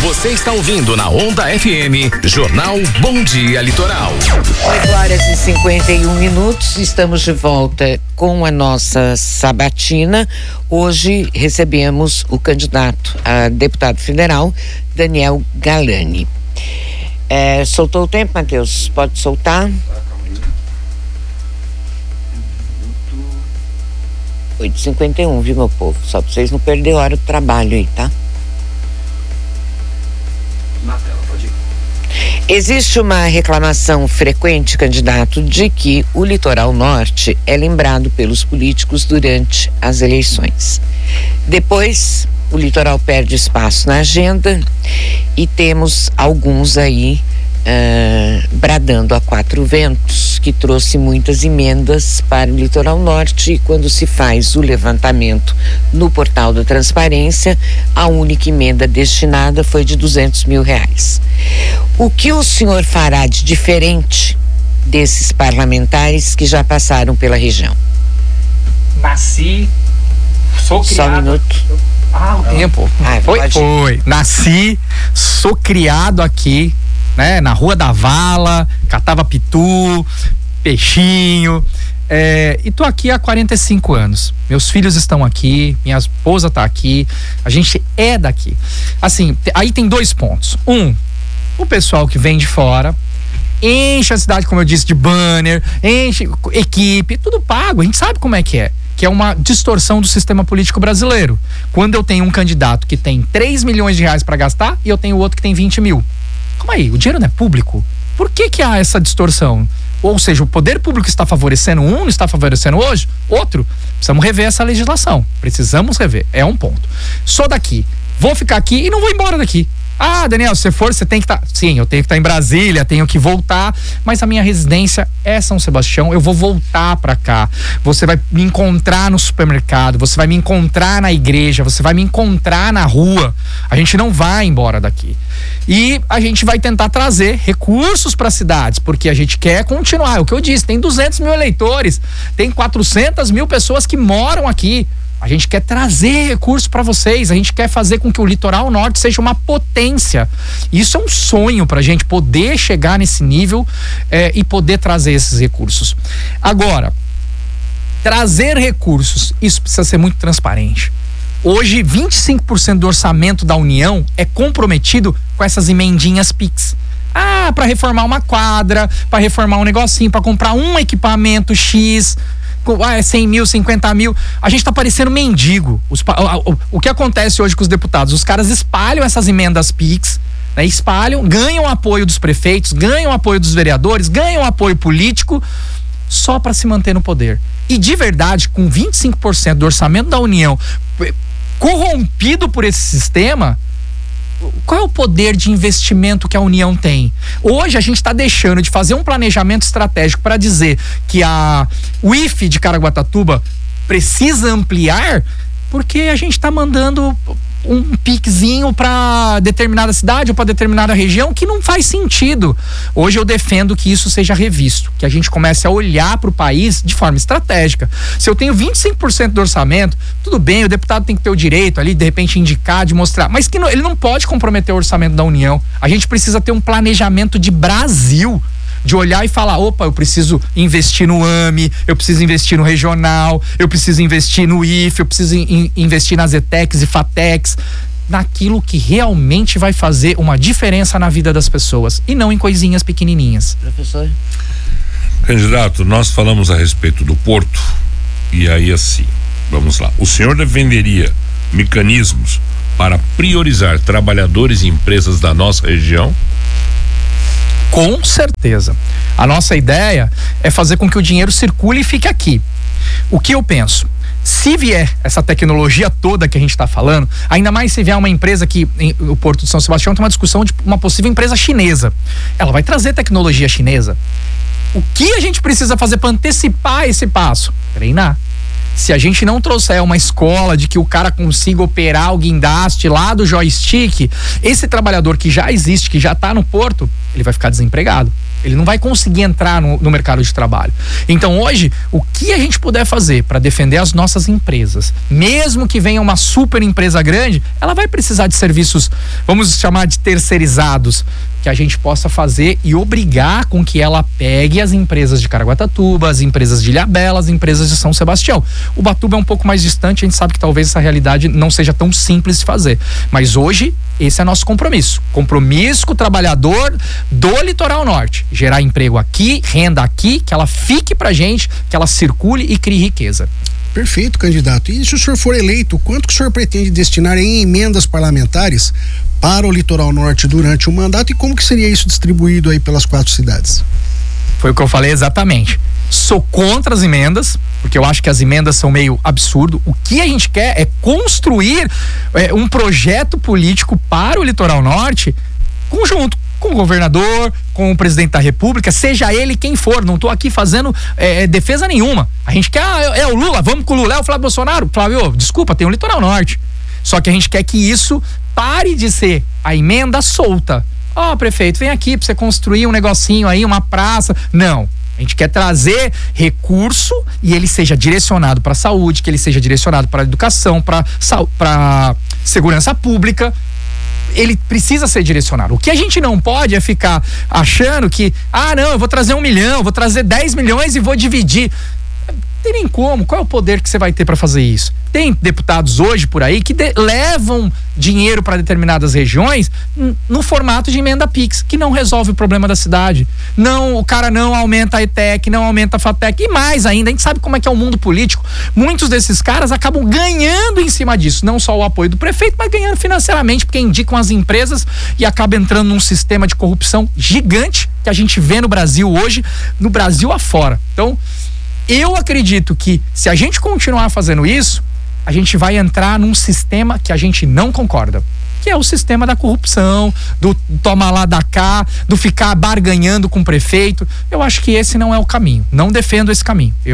Você está ouvindo na Onda FM, Jornal Bom Dia Litoral. 8h51, estamos de volta com a nossa sabatina. Hoje recebemos o candidato a deputado federal, Daniel Galani. Soltou o tempo, Matheus? Pode soltar? 8h51, viu, meu povo? Só pra vocês não perderem hora do trabalho aí, tá? Na tela, pode ir. Existe uma reclamação frequente, candidato, de que o litoral norte é lembrado pelos políticos durante as eleições. Depois, o litoral perde espaço na agenda e temos alguns aí bradando a quatro ventos, que trouxe muitas emendas para o litoral norte. E quando se faz o levantamento no portal da transparência, a única emenda destinada foi de R$200 mil. O que o senhor fará de diferente desses parlamentares que já passaram pela região? Sou criado... Só um minuto. O tempo. Foi. Nasci, sou criado aqui, né? Na Rua da Vala, catava pitu, peixinho, e tô aqui há 45 anos. Meus filhos estão aqui, minha esposa tá aqui, a gente é daqui. Assim, aí tem dois pontos. O pessoal que vem de fora enche a cidade, como eu disse, de banner, enche equipe, tudo pago, a gente sabe como é que é uma distorção do sistema político brasileiro. Quando eu tenho um candidato que tem R$3 milhões para gastar e eu tenho outro que tem 20 mil. Como aí? O dinheiro não é público? Por que há essa distorção? Ou seja, o poder público está favorecendo um, não está favorecendo outro? Precisamos rever essa legislação. Precisamos rever. É um ponto. Sou daqui. Vou ficar aqui e não vou embora daqui. Daniel, se você for, você tem que estar... Sim, eu tenho que estar em Brasília, tenho que voltar, mas a minha residência é São Sebastião, eu vou voltar pra cá. Você vai me encontrar no supermercado, você vai me encontrar na igreja, você vai me encontrar na rua. A gente não vai embora daqui. E a gente vai tentar trazer recursos para as cidades, porque a gente quer continuar. É o que eu disse, tem 200 mil eleitores, tem 400 mil pessoas que moram aqui. A gente quer trazer recursos para vocês, a gente quer fazer com que o litoral norte seja uma potência. Isso é um sonho para a gente poder chegar nesse nível e poder trazer esses recursos. Agora, trazer recursos, isso precisa ser muito transparente. Hoje, 25% do orçamento da União é comprometido com essas emendinhas PIX. Para reformar uma quadra, para reformar um negocinho, para comprar um equipamento X... 100 mil, 50 mil, a gente tá parecendo mendigo. O que acontece hoje com os deputados? Os caras espalham essas emendas PIX, né? Ganham apoio dos prefeitos, ganham apoio dos vereadores, ganham apoio político só para se manter no poder. E de verdade, com 25% do orçamento da União corrompido por esse sistema, qual é o poder de investimento que a União tem? Hoje a gente está deixando de fazer um planejamento estratégico para dizer que o IFE de Caraguatatuba precisa ampliar, porque a gente está mandando um piquezinho para determinada cidade ou para determinada região que não faz sentido. Hoje eu defendo que isso seja revisto, que a gente comece a olhar para o país de forma estratégica. Se eu tenho 25% do orçamento, tudo bem, o deputado tem que ter o direito ali, de repente indicar, de mostrar, mas que ele não pode comprometer o orçamento da União. A gente precisa ter um planejamento de Brasil, de olhar e falar, opa, eu preciso investir no AME, eu preciso investir no regional, eu preciso investir no IFE, eu preciso investir nas ETECs e FATECs, naquilo que realmente vai fazer uma diferença na vida das pessoas e não em coisinhas pequenininhas. Professor? Candidato, nós falamos a respeito do porto e aí assim, vamos lá, o senhor defenderia mecanismos para priorizar trabalhadores e empresas da nossa região? Com certeza. A nossa ideia é fazer com que o dinheiro circule e fique aqui. O que eu penso? Se vier essa tecnologia toda que a gente está falando, ainda mais se vier uma empresa que o Porto de São Sebastião tem uma discussão de uma possível empresa chinesa, ela vai trazer tecnologia chinesa. O que a gente precisa fazer para antecipar esse passo? Treinar. Se a gente não trouxer uma escola de que o cara consiga operar o guindaste lá do joystick, esse trabalhador que já existe, que já está no porto, ele vai ficar desempregado. Ele não vai conseguir entrar no mercado de trabalho. Então hoje, o que a gente puder fazer para defender as nossas empresas, mesmo que venha uma super empresa grande, ela vai precisar de serviços, vamos chamar de terceirizados, que a gente possa fazer e obrigar com que ela pegue as empresas de Caraguatatuba, as empresas de Ilhabela, as empresas de São Sebastião. Ubatuba é um pouco mais distante, a gente sabe que talvez essa realidade não seja tão simples de fazer. Mas hoje, esse é nosso compromisso. Compromisso com o trabalhador do Litoral Norte. Gerar emprego aqui, renda aqui, que ela fique pra gente, que ela circule e crie riqueza. Perfeito, candidato. E se o senhor for eleito, quanto que o senhor pretende destinar em emendas parlamentares para o Litoral Norte durante o mandato e como que seria isso distribuído aí pelas 4 cidades? Foi o que eu falei exatamente. Sou contra as emendas, porque eu acho que as emendas são meio absurdo. O que a gente quer é construir um projeto político para o Litoral Norte conjunto com o governador, com o presidente da República, seja ele quem for. Não tô aqui fazendo defesa nenhuma. A gente quer, é o Lula, vamos com o Lula, é o Flávio Bolsonaro. Flávio, desculpa, tem o Litoral Norte. Só que a gente quer que isso pare de ser a emenda solta. Ó, prefeito, vem aqui pra você construir um negocinho aí, uma praça. Não. A gente quer trazer recurso e ele seja direcionado para a saúde, que ele seja direcionado para a educação, para segurança pública. Ele precisa ser direcionado. O que a gente não pode é ficar achando que, não, eu vou trazer 1 milhão, vou trazer 10 milhões e vou dividir. Tem nem como. Qual é o poder que você vai ter para fazer isso? Tem deputados hoje por aí que levam dinheiro para determinadas regiões no formato de emenda Pix, que não resolve o problema da cidade. Não, o cara não aumenta a ETEC, não aumenta a FATEC, e mais ainda, a gente sabe como é que é o mundo político. Muitos desses caras acabam ganhando em cima disso, não só o apoio do prefeito, mas ganhando financeiramente, porque indicam as empresas e acaba entrando num sistema de corrupção gigante que a gente vê no Brasil hoje, no Brasil afora. Então, eu acredito que se a gente continuar fazendo isso, a gente vai entrar num sistema que a gente não concorda, que é o sistema da corrupção, do toma lá da cá, do ficar barganhando com o prefeito. Eu acho que esse não é o caminho. Não defendo esse caminho.